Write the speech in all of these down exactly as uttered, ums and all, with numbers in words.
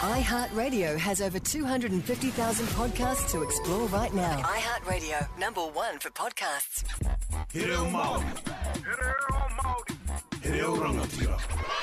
iHeartRadio has over two hundred fifty thousand podcasts to explore right now. iHeartRadio, number one for podcasts. He reo Māori. He reo Māori. He reo rangatira.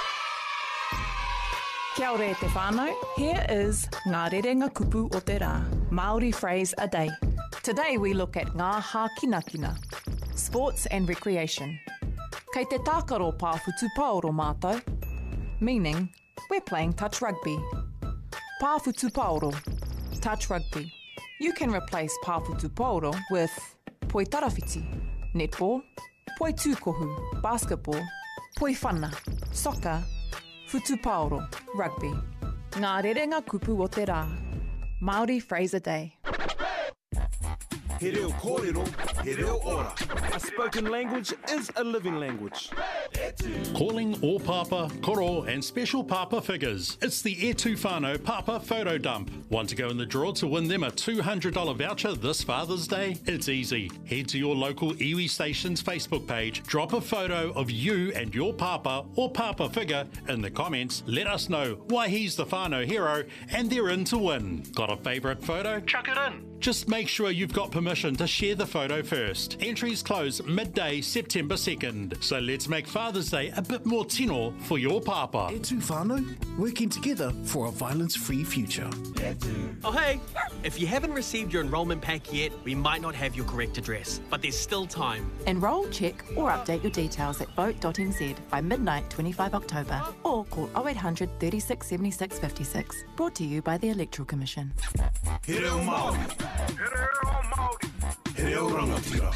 Kia ora e te whānau. Here is Ngā Rerenga Kupu o te Rā, Māori phrase a day. Today we look at ngā hākinakina, sports and recreation. Kei te tākaro pāwhutu paoro mātou, meaning we're playing touch rugby. Pāwhutu paoro, touch rugby. You can replace pāwhutu paoro with poi tarawhiti, netball, poi tūkohu, basketball, poi whana, soccer, Futu paoro, rugby. Ngā rerenga kupu o te rā. Māori phrase a day. He reo kōrero, he reo ora. A spoken language is a living language. Calling all Papa, Koro and special Papa figures. It's the E two Whānau Papa Photo Dump. Want to go in the draw to win them a two hundred dollars voucher this Father's Day? It's easy. Head to your local iwi station's Facebook page, drop a photo of you and your Papa or Papa figure in the comments, let us know why he's the Whānau hero, and they're in to win. Got a favourite photo? Chuck it in. Just make sure you've got permission to share the photo first. Entries close midday September second, so let's make Father's Day a bit more tino for your Papa. E two Whānau, working together for a violence-free future. Oh hey, if you haven't received your enrolment pack yet, we might not have your correct address, but there's still time. Enrol, check or update your details at vote dot n z by midnight twenty-fifth October or call oh eight hundred, thirty-six, seventy-six, fifty-six. Brought to you by the Electoral Commission. He reo Māori. He reo Māori. He reo rangatira.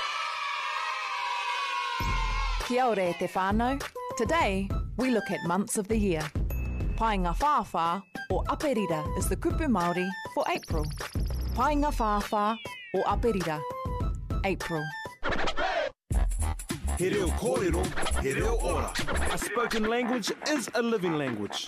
Kia ora e te whānau. Today, we look at months of the year. Painga whāwhā or aperira is the kupu Māori for April. Painga whāwhā or aperira, April. He reo kōrero, he reo ora. A spoken language is a living language.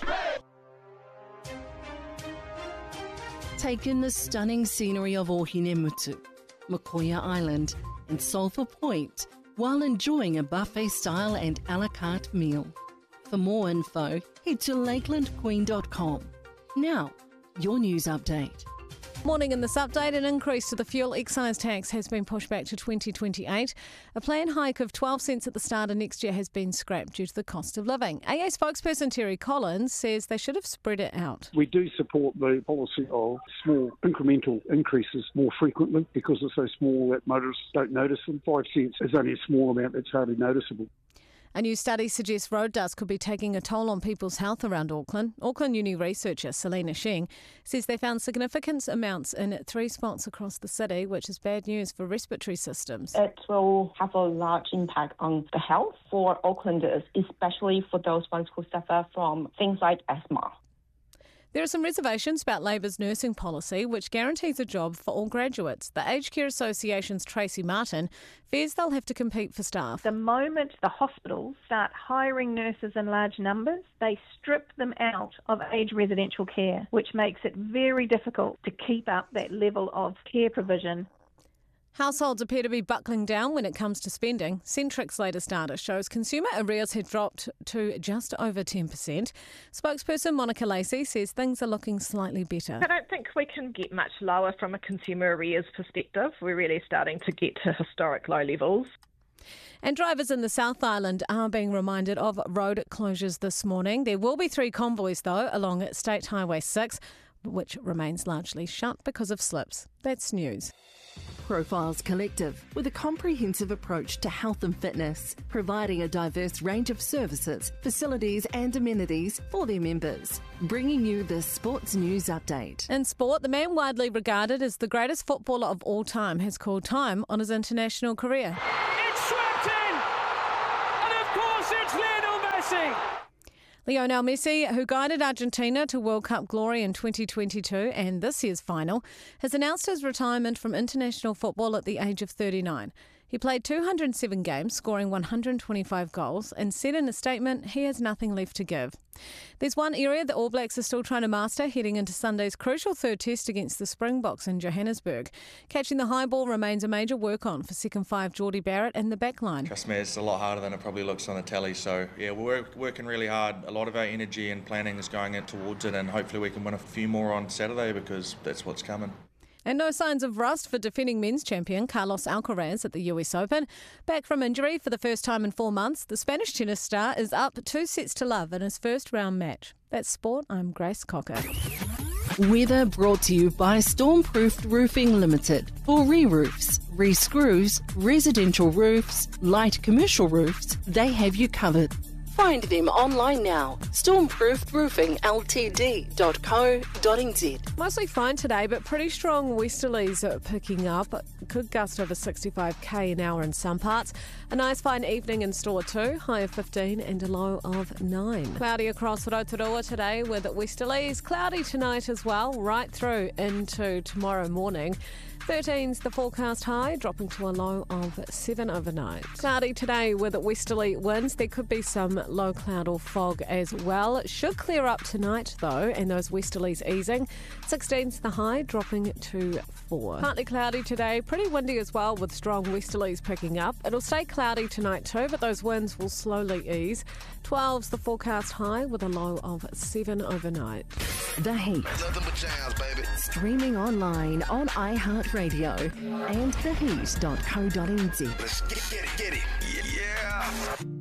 Take in the stunning scenery of Ohinemutu, Mokoia Island and Sulphur Point while enjoying a buffet-style and a la carte meal. For more info, head to lakeland queen dot com. Now, your news update. Morning in this update, an increase to the fuel excise tax has been pushed back to twenty twenty-eight. A planned hike of twelve cents at the start of next year has been scrapped due to the cost of living. A A spokesperson Terry Collins says they should have spread it out. We do support the policy of small incremental increases more frequently because they're so small that motorists don't notice them. Five cents is only a small amount that's hardly noticeable. A new study suggests road dust could be taking a toll on people's health around Auckland. Auckland Uni researcher Selena Sheng says they found significant amounts in three spots across the city, which is bad news for respiratory systems. It will have a large impact on the health for Aucklanders, especially for those ones who suffer from things like asthma. There are some reservations about Labor's nursing policy, which guarantees a job for all graduates. The Aged Care Association's Tracy Martin fears they'll have to compete for staff. The moment the hospitals start hiring nurses in large numbers, they strip them out of aged residential care, which makes it very difficult to keep up that level of care provision. Households appear to be buckling down when it comes to spending. Centrix's latest data shows consumer arrears have dropped to just over ten percent. Spokesperson Monica Lacey says things are looking slightly better. I don't think we can get much lower from a consumer arrears perspective. We're really starting to get to historic low levels. And drivers in the South Island are being reminded of road closures this morning. There will be three convoys, though, along State Highway six, which remains largely shut because of slips. That's news. Profiles Collective, with a comprehensive approach to health and fitness, providing a diverse range of services, facilities and amenities for their members. Bringing you the Sports News Update. In sport, the man widely regarded as the greatest footballer of all time has called time on his international career. It's swept in! And of course it's Lionel Messi! Lionel Messi, who guided Argentina to World Cup glory in twenty twenty-two and this year's final, has announced his retirement from international football at the age of thirty-nine. He played two hundred seven games, scoring one hundred twenty-five goals, and said in a statement he has nothing left to give. There's one area the All Blacks are still trying to master heading into Sunday's crucial third test against the Springboks in Johannesburg. Catching the high ball remains a major work on for second five Geordie Barrett and the back line. Trust me, it's a lot harder than it probably looks on the tally. So yeah, we're working really hard. A lot of our energy and planning is going in towards it, and hopefully we can win a few more on Saturday because that's what's coming. And no signs of rust for defending men's champion Carlos Alcaraz at the U S Open. Back from injury for the first time in four months, the Spanish tennis star is up two sets to love in his first round match. That's sport. I'm Grace Cocker. Weather brought to you by Stormproofed Roofing Limited. For re-roofs, re-screws, residential roofs, light commercial roofs, they have you covered. Find them online now. stormproofed roofing l t d dot co dot n z. Mostly fine today, but pretty strong westerlies are picking up. Could gust over sixty-five k an hour in some parts. A nice fine evening in store too. High of fifteen and a low of nine. Cloudy across Rotorua today with westerlies. Cloudy tonight as well, right through into tomorrow morning. thirteen's the forecast high, dropping to a low of seven overnight. Cloudy today with westerly winds. There could be some low cloud or fog as well. It should clear up tonight though, and those westerlies easing. sixteen's the high, dropping to four. Partly cloudy today, pretty windy as well with strong westerlies picking up. It'll stay cloudy tonight too, but those winds will slowly ease. twelve's the forecast high with a low of seven overnight. The Heat. Jams, baby. Streaming online on iHeartRadio and the heat dot co dot n z. Let's get it, get it. Yeah.